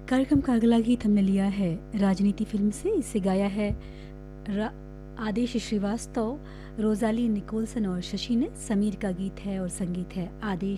कार्यक्रम का अगला गीत हमने लिया है राजनीति फिल्म से। इसे गाया है आदेश श्रीवास्तव, रोजाली निकोलसन और शशि ने। समीर का गीत है और संगीत है आदेश